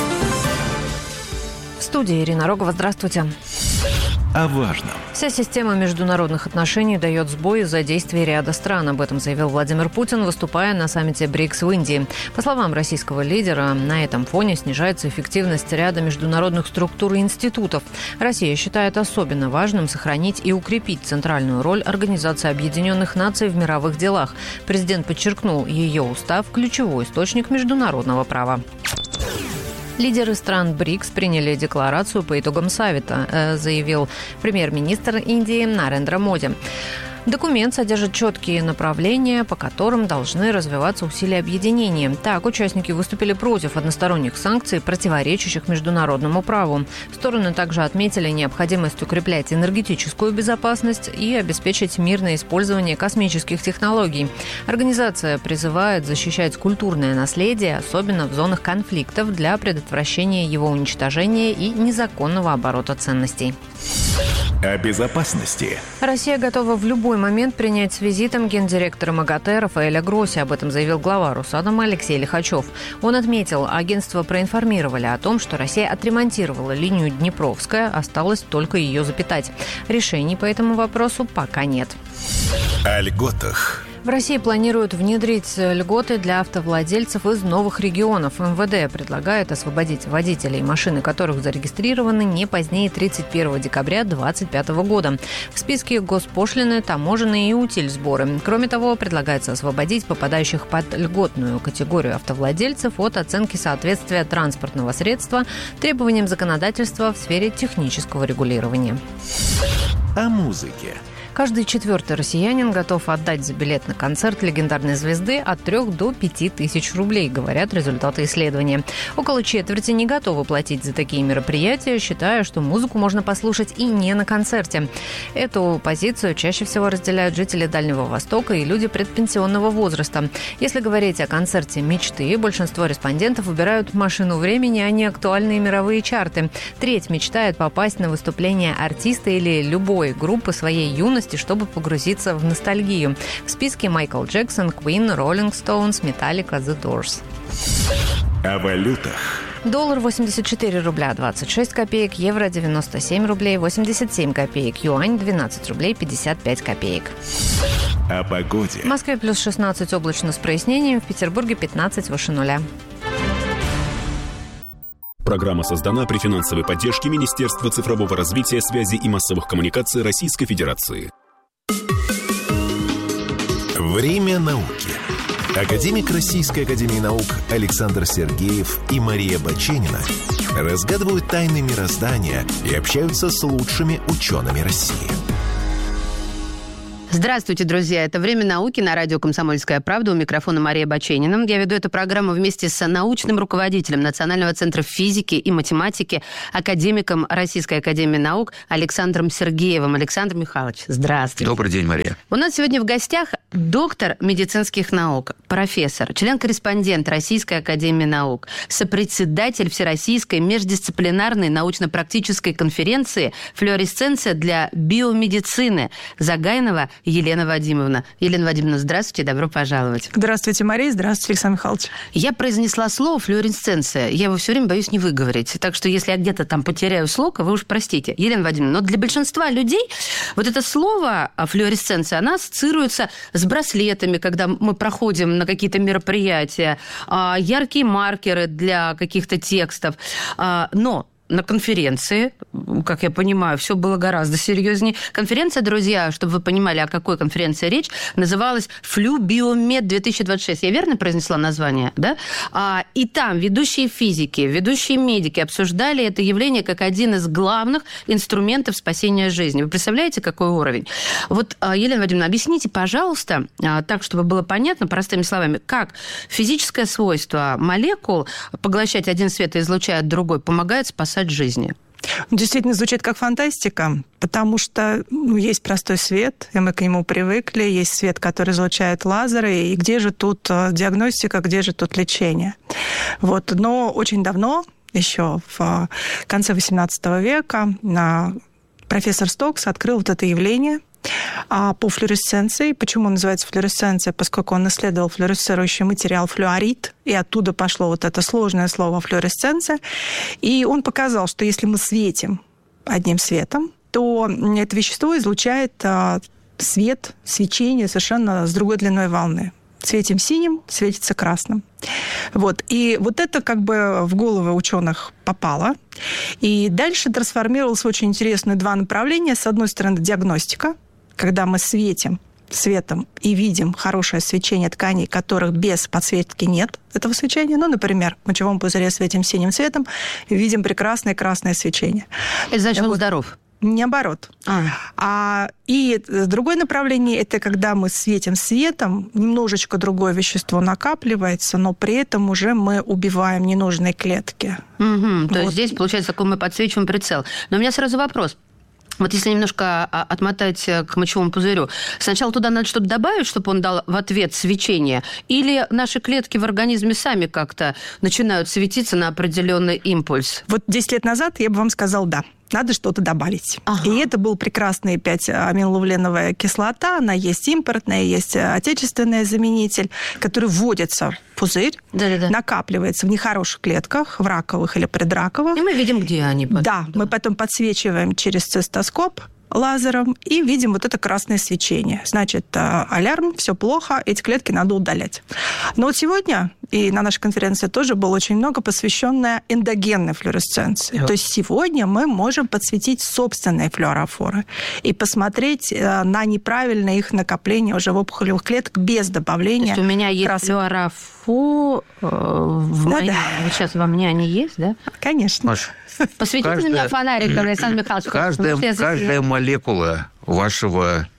В студии Ирина Рогова. Здравствуйте. О важном. Вся система международных отношений дает сбой из-за действий ряда стран. Об этом заявил Владимир Путин, выступая на саммите БРИКС в Индии. По словам российского лидера, на этом фоне снижается эффективность ряда международных структур и институтов. Россия считает особенно важным сохранить и укрепить центральную роль Организации Объединенных Наций в мировых делах. Президент подчеркнул, ее устав – ключевой источник международного права. Лидеры стран БРИКС приняли декларацию по итогам саммита, заявил премьер-министр Индии Нарендра Моди. Документ содержит четкие направления, по которым должны развиваться усилия объединения. Так, участники выступили против односторонних санкций, противоречащих международному праву. Стороны также отметили необходимость укреплять энергетическую безопасность и обеспечить мирное использование космических технологий. Организация призывает защищать культурное наследие, особенно в зонах конфликтов, для предотвращения его уничтожения и незаконного оборота ценностей. О безопасности. Россия готова в любой момент принять с визитом гендиректора МАГАТЭ Рафаэля Гросси. Об этом заявил глава Росатома Алексей Лихачев. Он отметил, агентство проинформировали о том, что Россия отремонтировала линию Днепровская, осталось только ее запитать. Решений по этому вопросу пока нет. О льготах. В России планируют внедрить льготы для автовладельцев из новых регионов. МВД предлагает освободить водителей, машины которых зарегистрированы не позднее тридцать первого декабря две тысячи двадцать пятого года. В списке госпошлины, таможенные и утильсборы. Кроме того, предлагается освободить попадающих под льготную категорию автовладельцев от оценки соответствия транспортного средства требованиям законодательства в сфере технического регулирования. О музыке. Каждый четвертый россиянин готов отдать за билет на концерт легендарной звезды от трёх до пяти тысяч рублей, говорят результаты исследования. Около четверти не готовы платить за такие мероприятия, считая, что музыку можно послушать и не на концерте. Эту позицию чаще всего разделяют жители Дальнего Востока и люди предпенсионного возраста. Если говорить о концерте мечты, большинство респондентов выбирают «Машину времени», а не актуальные мировые чарты. Треть мечтает попасть на выступление артиста или любой группы своей юности, чтобы погрузиться в ностальгию. В списке Майкл Джексон, Queen, Rolling Stones, Metallica, The Doors. О валютах. Доллар восемьдесят четыре рубля двадцать шесть копеек, евро девяносто семь рублей восемьдесят семь копеек, юань двенадцать рублей пятьдесят пять копеек. О погоде. В Москве плюс шестнадцать, облачно с прояснением, в Петербурге пятнадцать, выше нуля. Программа создана при финансовой поддержке Министерства цифрового развития, связи и массовых коммуникаций Российской Федерации. Время науки. Академик Российской академии наук Александр Сергеев и Мария Баченина разгадывают тайны мироздания и общаются с лучшими учеными России. Здравствуйте, друзья. Это «Время науки» на радио «Комсомольская правда». У микрофона Мария Баченина. Я веду эту программу вместе с научным руководителем Национального центра физики и математики, академиком Российской академии наук Александром Сергеевым. Александр Михайлович, здравствуйте. Добрый день, Мария. У нас сегодня в гостях доктор медицинских наук, профессор, член-корреспондент Российской академии наук, сопредседатель Всероссийской междисциплинарной научно-практической конференции «Флуоресценция для биомедицины» Загайнова Елена Вадимовна. Елена Вадимовна, здравствуйте, добро пожаловать. Здравствуйте, Мария, здравствуйте, Александр Михайлович. Я произнесла слово «флуоресценция». Я его все время боюсь не выговорить. Так что если я где-то там потеряю слог, вы уж простите. Елена Вадимовна, но для большинства людей вот это слово «флуоресценция», она ассоциируется с браслетами, когда мы проходим на какие-то мероприятия, яркие маркеры для каких-то текстов. Но на конференции, как я понимаю, все было гораздо серьезнее. Конференция, друзья, чтобы вы понимали, о какой конференции речь, называлась «Флю-биомед две тысячи двадцать шесть». Я верно произнесла название, да? А, и там ведущие физики, ведущие медики обсуждали это явление как один из главных инструментов спасения жизни. Вы представляете, какой уровень? Вот, Елена Вадимовна, объясните, пожалуйста, так, чтобы было понятно, простыми словами, как физическое свойство молекул поглощать один свет и излучать другой помогает спасать жизни. Действительно, звучит как фантастика, потому что ну, есть простой свет, и мы к нему привыкли, есть свет, который излучает лазеры, и где же тут диагностика, где же тут лечение? Вот. Но очень давно, еще в конце восемнадцатого века, профессор Стокс открыл вот это явление по флуоресценции. Почему он называется флуоресценция? Поскольку он исследовал флуоресцирующий материал флюорит, и оттуда пошло вот это сложное слово флуоресценция. И он показал, что если мы светим одним светом, то это вещество излучает свет, свечение совершенно с другой длиной волны. Светим синим, светится красным. Вот. И вот это как бы в головы ученых попало. И дальше трансформировалось в очень интересные два направления. С одной стороны, диагностика, когда мы светим светом и видим хорошее свечение тканей, которых без подсветки нет этого свечения. Ну, например, в мочевом пузыре светим синим цветом и видим прекрасное красное свечение. Это значит, он здоров? Наоборот. А. А, и другое направление – это когда мы светим светом, немножечко другое вещество накапливается, но при этом уже мы убиваем ненужные клетки. Угу. Вот. То есть здесь, получается, такой мы подсвечиваем прицел. Но у меня сразу вопрос. Вот если немножко отмотать к мочевому пузырю, сначала туда надо что-то добавить, чтобы он дал в ответ свечение, или наши клетки в организме сами как-то начинают светиться на определенный импульс? Вот десять лет назад я бы вам сказала «да». Надо что-то добавить. Ага. И это был прекрасный пять аминолауленовая кислота. Она есть импортная, есть отечественный заменитель, который вводится в пузырь, Да-да-да. накапливается в нехороших клетках, в раковых или предраковых. И мы видим, где они. Да, да, мы потом подсвечиваем через цистоскоп лазером и видим вот это красное свечение. Значит, алярм, все плохо, эти клетки надо удалять. Но вот сегодня, и на нашей конференции тоже было очень много посвященное эндогенной флуоресценции. Yeah. То есть сегодня мы можем подсветить собственные флюорофоры и посмотреть на неправильное их накопление уже в опухолевых клетках без добавления. То есть у меня есть крас... флюорофор, в да, моей... да. Вот сейчас во мне они есть, да? Конечно. Маш, посветите каждая... меня фонариком, Александр Михайлович. Каждая, каждая молекула вашего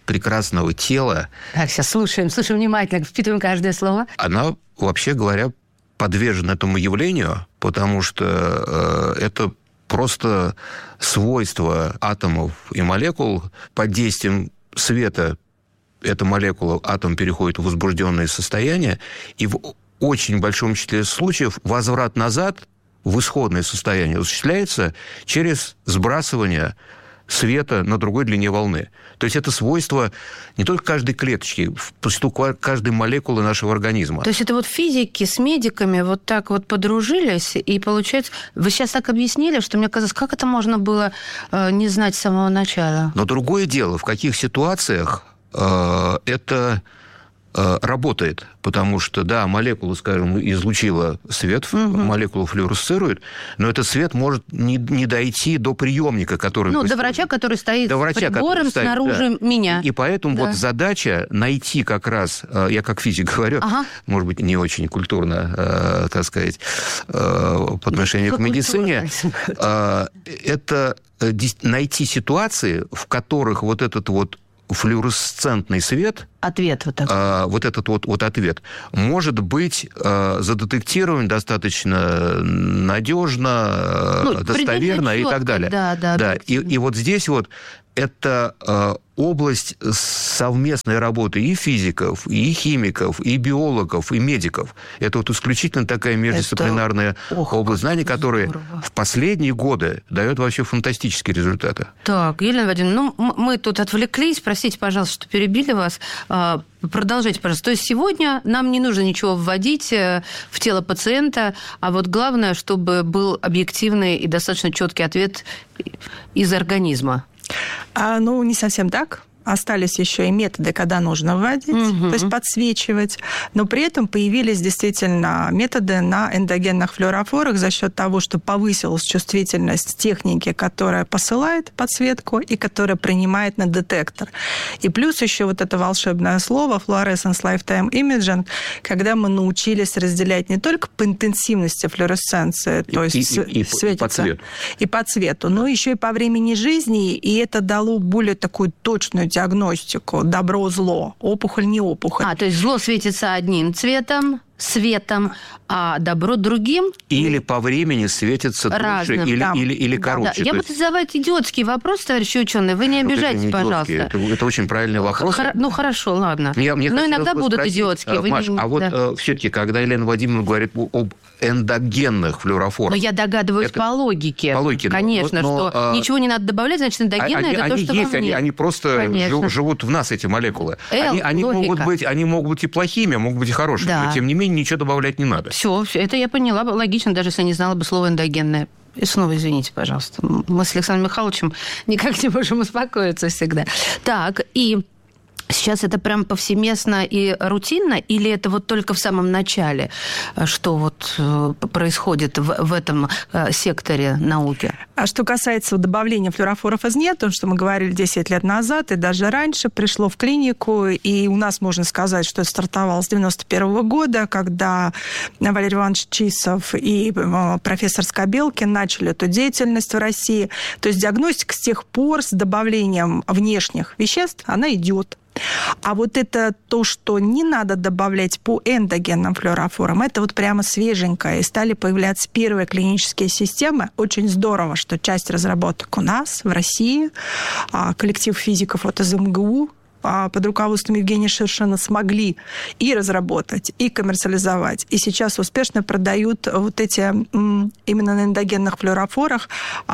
прекрасного тела. Так, сейчас слушаем, слушаем внимательно, впитываем каждое слово. Она, вообще говоря, подвержена этому явлению, потому что э, это просто свойство атомов и молекул. Под действием света эта молекула, атом переходит в возбужденное состояние, и в очень большом числе случаев возврат назад в исходное состояние осуществляется через сбрасывание света на другой длине волны. То есть это свойство не только каждой клеточки, вплоть каждой молекулы нашего организма. То есть это вот физики с медиками вот так вот подружились, и получается... Вы сейчас так объяснили, что мне казалось, как это можно было э, не знать с самого начала? Но другое дело, в каких ситуациях э, это э, работает. Потому что, да, молекула, скажем, излучила свет, угу. молекула флуоресцирует, но этот свет может не, не дойти до приемника, который... Ну, до врача, который стоит до врача, с прибором стоит, снаружи да. меня. И, и поэтому да. вот задача найти как раз, я как физик говорю, ага. может быть, не очень культурно, э, так сказать, э, по отношению как к медицине, э, это найти ситуации, в которых вот этот вот флуоресцентный свет... Ответ вот такой. А, вот этот вот, вот ответ может быть а, задетектирован достаточно надежно, ну, достоверно и так далее. Да, да, да. И, и вот здесь вот это а, область совместной работы и физиков, и химиков, и биологов, и медиков. Это вот исключительно такая междисциплинарная это... Ох, область знаний, которая здорово. В последние годы дает вообще фантастические результаты. Так, Елена Вадимовна, ну, мы тут отвлеклись. Простите, пожалуйста, что перебили вас. Продолжайте, пожалуйста. То есть сегодня нам не нужно ничего вводить в тело пациента, а вот главное, чтобы был объективный и достаточно четкий ответ из организма. А, ну, не совсем так. Остались еще и методы, когда нужно вводить, угу. то есть подсвечивать. Но при этом появились действительно методы на эндогенных флюорофорах за счет того, что повысилась чувствительность техники, которая посылает подсветку и которая принимает на детектор. И плюс еще вот это волшебное слово Fluorescence Lifetime Imaging, когда мы научились разделять не только по интенсивности флуоресценции, то есть и, и, и, светится, по цвету. и по цвету, но еще и по времени жизни, и это дало более такую точную диагностику, добро-зло, опухоль, не опухоль. А, то есть зло светится одним цветом, светом, а добро другим? Или по времени светится дольше, или, да. или, или да, короче. Да. Я буду задавать идиотский вопрос, товарищи ученые, вы не обижайтесь, это не пожалуйста. Это, это очень правильный вопрос. Хор- ну, хорошо, ладно. Мне, мне Но иногда будут спросить, идиотские. Вы Маш, не... а вот да. э, все-таки, когда Елена Владимировна говорит об эндогенных флюорофорах... Но я догадываюсь это... по логике. По логике. Конечно, но, что а... ничего не надо добавлять, значит, эндогенное они, это они то, что есть, во мне. Они, они просто Конечно. живут в нас, эти молекулы. Эл, они, они, могут быть, они могут быть и плохими, а могут быть и хорошими. Да. Но, тем не менее, ничего добавлять не надо. Все, все, это я поняла. Логично, даже если я не знала бы слово эндогенное. И снова извините, пожалуйста. Мы с Александром Михайловичем никак не можем успокоиться всегда. Так, и... Сейчас это прям повсеместно и рутинно, или это вот только в самом начале, что вот происходит в, в этом секторе науки? А что касается добавления флюорофоров из нет, то, что мы говорили десять лет назад и даже раньше, пришло в клинику, и у нас можно сказать, что это стартовало с девяносто первого года, когда Валерий Иванович Чисов и профессор Скобелкин начали эту деятельность в России. То есть диагностика с тех пор с добавлением внешних веществ, она идет. А вот это то, что не надо добавлять по эндогенным флюорофорам, это вот прямо свеженькое. И стали появляться первые клинические системы. Очень здорово, что часть разработок у нас, в России. Коллектив физиков вот из эм гэ у под руководством Евгения Шершина смогли и разработать, и коммерциализовать. И сейчас успешно продают вот эти, именно на эндогенных флюорофорах,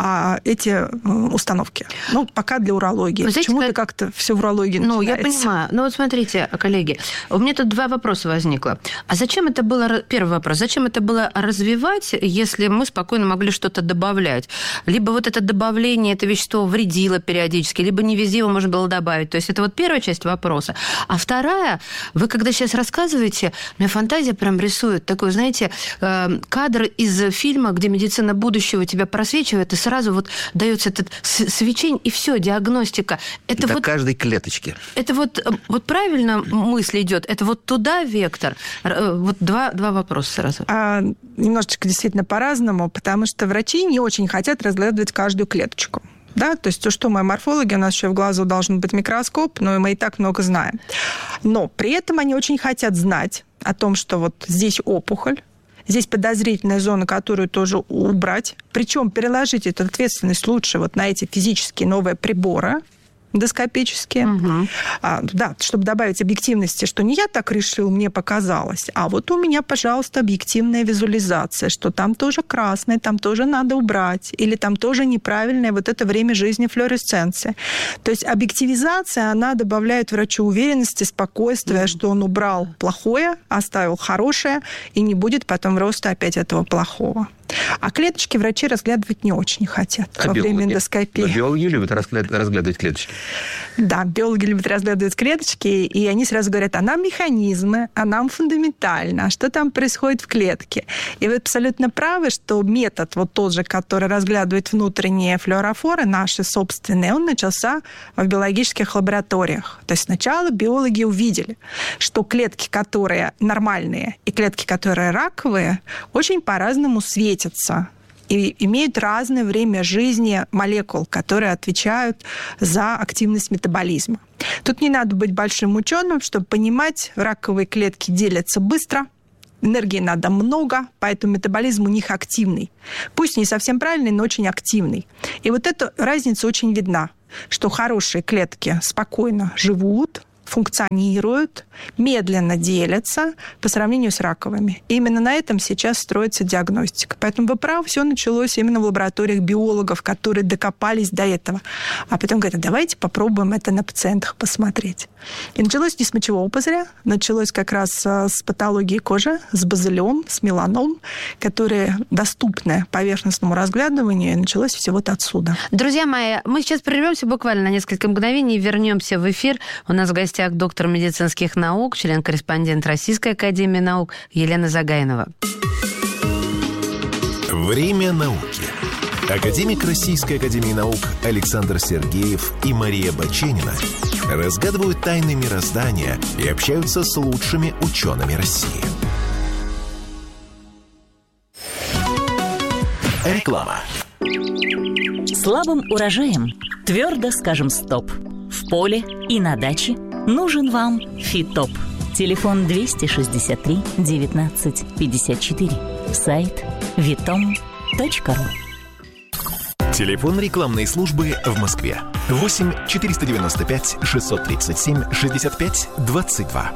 эти установки. Ну, пока для урологии. Вы знаете, почему-то как... как-то все в урологии Ну, начинается. я понимаю. Ну, вот смотрите, коллеги, у меня тут два вопроса возникло. А зачем это было... Первый вопрос. Зачем это было развивать, если мы спокойно могли что-то добавлять? Либо вот это добавление, это вещество вредило периодически, либо не везде его можно было добавить. То есть это вот первая часть вопроса. А вторая, вы когда сейчас рассказываете, у меня фантазия прям рисует такой, знаете, кадр из фильма, где медицина будущего тебя просвечивает, и сразу вот дается этот свечение, и все, диагностика. Это до вот, каждой клеточки. Это вот, вот правильно мысль идет? Это вот туда вектор? Вот два, два вопроса сразу. А, немножечко действительно по-разному, потому что врачи не очень хотят разглядывать каждую клеточку. Да? То есть то, что мы морфологи, у нас еще в глазу должен быть микроскоп, но мы и так много знаем. Но при этом они очень хотят знать о том, что вот здесь опухоль, здесь подозрительная зона, которую тоже убрать. Причем переложить эту ответственность лучше вот на эти физические новые приборы, эндоскопические. Угу. А, да, чтобы добавить объективности, что не я так решил, мне показалось, а вот у меня, пожалуйста, объективная визуализация, что там тоже красное, там тоже надо убрать, или там тоже неправильное вот это время жизни флуоресценции. То есть объективизация, она добавляет врачу уверенности, спокойствия, угу. что он убрал плохое, оставил хорошее, и не будет потом роста опять этого плохого. А клеточки врачи разглядывать не очень хотят а во биологи? время эндоскопии. Но биологи любят разглядывать клеточки. Да, биологи любят разглядывать клеточки, и они сразу говорят, а нам механизмы, а нам фундаментально, а что там происходит в клетке. И вы абсолютно правы, что метод вот тот же, который разглядывает внутренние флюорофоры, наши собственные, он начался в биологических лабораториях. То есть сначала биологи увидели, что клетки, которые нормальные, и клетки, которые раковые, очень по-разному светятся и имеют разное время жизни молекул, которые отвечают за активность метаболизма. Тут не надо быть большим ученым, чтобы понимать, раковые клетки делятся быстро, энергии надо много, поэтому метаболизм у них активный. Пусть не совсем правильный, но очень активный. И вот эта разница очень видна, что хорошие клетки спокойно живут, функционируют, медленно делятся по сравнению с раковыми. И именно на этом сейчас строится диагностика. Поэтому вы правы, все началось именно в лабораториях биологов, которые докопались до этого. А потом говорят, давайте попробуем это на пациентах посмотреть. И началось не с мочевого пузыря, началось как раз с патологии кожи, с базилиом, с меланом, которые доступны поверхностному разглядыванию, и началось все вот отсюда. Друзья мои, мы сейчас прервемся буквально на несколько мгновений и вернемся в эфир. У нас в гостях доктор медицинских наук, член-корреспондент Российской академии наук Елена Загайнова. Время науки. Академик Российской академии наук Александр Сергеев и Мария Баченина разгадывают тайны мироздания и общаются с лучшими учеными России. Реклама. Слабым урожаем твердо скажем «стоп». В поле и на даче нужен вам Фитоп. Телефон двести шестьдесят три девятнадцать пятьдесят четыре. Сайт витом точка ру. Телефон рекламной службы в Москве. восемь четыреста девяносто пять шестьсот тридцать семь шестьдесят пять двадцать два.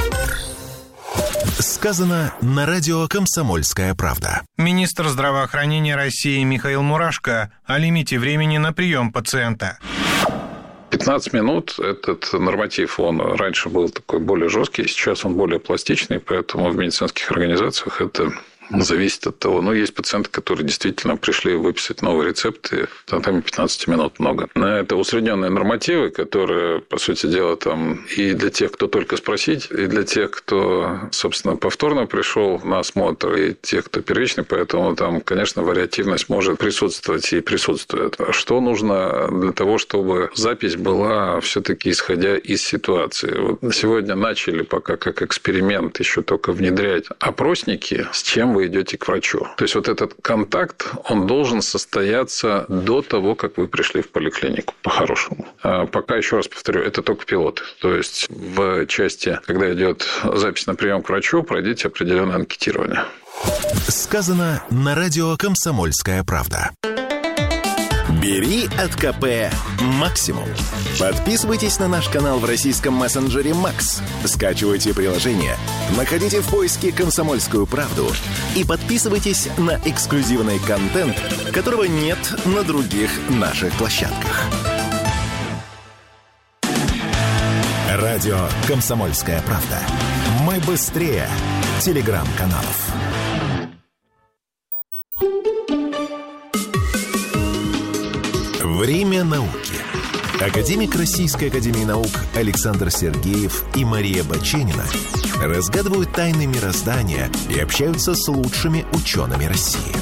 Сказано на радио «Комсомольская правда». Министр здравоохранения России Михаил Мурашко о лимите времени на прием пациента. пятнадцать минут – этот норматив, он раньше был такой более жесткий, сейчас он более пластичный, поэтому в медицинских организациях это зависит от того. Но есть пациенты, которые действительно пришли выписать новые рецепты, там пятнадцать минут много. На это усредненные нормативы, которые, по сути дела, там и для тех, кто только спросить, и для тех, кто, собственно, повторно пришел на осмотр, и тех, кто первичный, поэтому там, конечно, вариативность может присутствовать и присутствует. Что нужно для того, чтобы запись была все-таки исходя из ситуации? Вот сегодня начали пока как эксперимент еще только внедрять опросники, с чем вы идете к врачу. То есть вот этот контакт, он должен состояться до того, как вы пришли в поликлинику, по-хорошему. А пока, еще раз повторю, это только пилот. То есть в части, когда идет запись на прием к врачу, пройдите определенное анкетирование. Сказано на радио «Комсомольская правда». Бери от КП максимум. Подписывайтесь на наш канал в российском мессенджере Макс. Скачивайте приложение, находите в поиске «Комсомольскую правду» и подписывайтесь на эксклюзивный контент, которого нет на других наших площадках. Радио «Комсомольская правда». Мы быстрее телеграм-каналов. Время науки. Академик Российской академии наук Александр Сергеев и Мария Баченина разгадывают тайны мироздания и общаются с лучшими учеными России.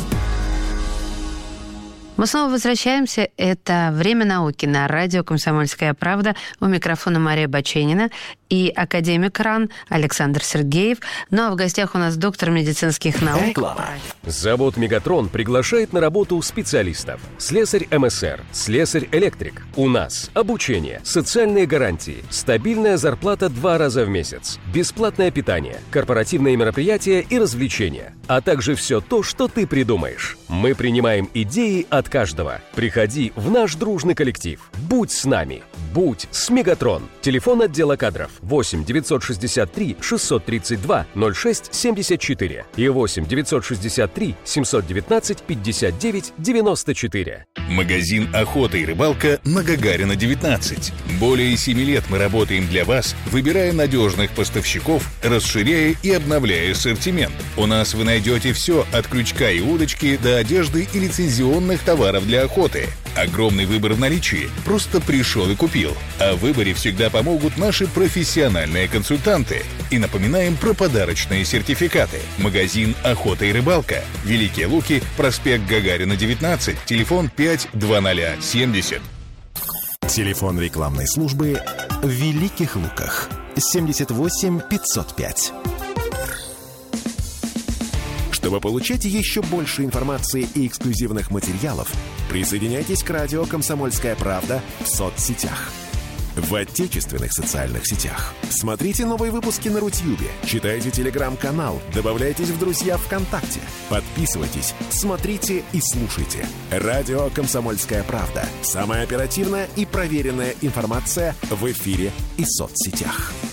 Мы снова возвращаемся. Это «Время науки» на радио «Комсомольская правда». У микрофона Мария Баченина. и академик РАН Александр Сергеев. Ну а в гостях у нас доктор медицинских наук. Реклама. Завод «Мегатрон» приглашает на работу специалистов. Слесарь МСР, слесарь-электрик. У нас обучение, социальные гарантии, стабильная зарплата два раза в месяц, бесплатное питание, корпоративные мероприятия и развлечения, а также все то, что ты придумаешь. Мы принимаем идеи от каждого. Приходи в наш дружный коллектив. Будь с нами. Будь с «Мегатрон». Телефон отдела кадров восемь девятьсот шестьдесят три шестьсот тридцать два ноль шесть семьдесят четыре и восемь девятьсот шестьдесят три семьсот девятнадцать пятьдесят девять девяносто четыре. Магазин «Охота и рыбалка» на Гагарина, девятнадцать. Более семи лет мы работаем для вас, выбирая надежных поставщиков, расширяя и обновляя ассортимент. У нас вы найдете все от крючка и удочки до одежды и лицензионных товаров для охоты. Огромный выбор в наличии. Просто пришел и купил. А в выборе всегда помогут наши профессиональные консультанты. И напоминаем про подарочные сертификаты. Магазин «Охота и рыбалка». Великие Луки, проспект Гагарина, девятнадцать. Телефон пять двадцать семьдесят. Телефон рекламной службы в Великих Луках. семьдесят восемь пятьсот пять. Чтобы получать еще больше информации и эксклюзивных материалов, присоединяйтесь к радио «Комсомольская правда» в соцсетях. В отечественных социальных сетях. Смотрите новые выпуски на Рутьюбе, читайте телеграм-канал, добавляйтесь в друзья ВКонтакте, подписывайтесь, смотрите и слушайте. Радио «Комсомольская правда». Самая оперативная и проверенная информация в эфире и соцсетях.